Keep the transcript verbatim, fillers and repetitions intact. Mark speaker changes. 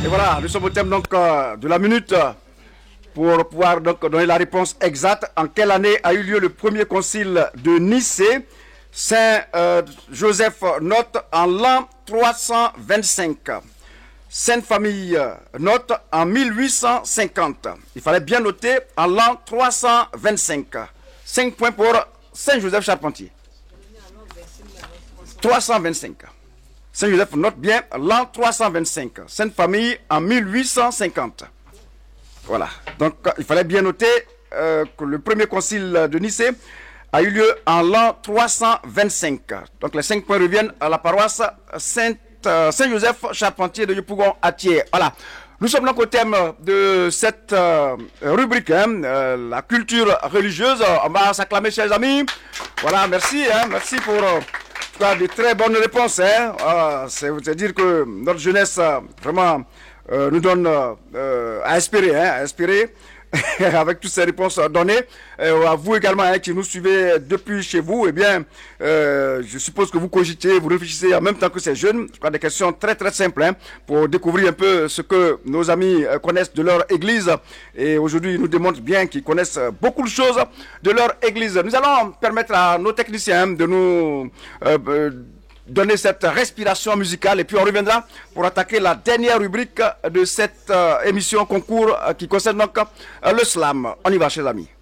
Speaker 1: voilà, nous sommes au thème donc euh, de la minute euh, pour pouvoir donc donner la réponse exacte. En quelle année a eu lieu le premier concile de Nicée? Saint euh, Joseph note en l'an trois cent vingt-cinq. Sainte Famille euh, note en mille huit cent cinquante. Il fallait bien noter en l'an trois cent vingt-cinq. cinq points pour Saint Joseph Charpentier. trois cent vingt-cinq. Saint Joseph note bien l'an trois cent vingt-cinq. Sainte Famille en mille huit cent cinquante. Voilà. Donc il fallait bien noter euh, que le premier concile de Nicée a eu lieu en l'an trois cent vingt-cinq. Donc les cinq points reviennent à la paroisse Saint, euh, Saint-Joseph Charpentier de Yopougon à Thiers. Voilà. Nous sommes donc au thème de cette euh, rubrique, hein, euh, la culture religieuse. On va s'acclamer, chers amis. Voilà, merci. Hein, merci pour euh, de très bonnes réponses. Hein. Euh, C'est-à-dire que notre jeunesse, euh, vraiment, euh, nous donne euh, à espérer, hein, à espérer. Avec toutes ces réponses données, euh, à vous également hein, qui nous suivez depuis chez vous, eh bien, euh, je suppose que vous cogitez, vous réfléchissez en même temps que ces jeunes. Je crois des questions très très simples hein, pour découvrir un peu ce que nos amis euh, connaissent de leur église. Et aujourd'hui, ils nous démontrent bien qu'ils connaissent beaucoup de choses de leur église. Nous allons permettre à nos techniciens de nous euh, euh, donner cette respiration musicale et puis on reviendra pour attaquer la dernière rubrique de cette euh, émission concours euh, qui concerne donc euh, le slam. On y va, chers amis.